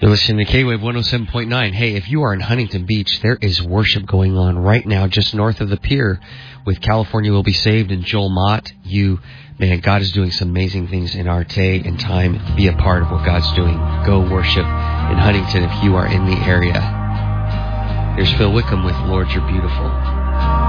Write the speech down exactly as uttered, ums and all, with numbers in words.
You're listening to K-Wave one oh seven point nine. Hey, if you are in Huntington Beach, there is worship going on right now just north of the pier with California Will Be Saved and Joel Mott. You, man, God is doing some amazing things in our day and time. Be a part of what God's doing. Go worship in Huntington if you are in the area. Here's Phil Wickham with Lord, You're Beautiful.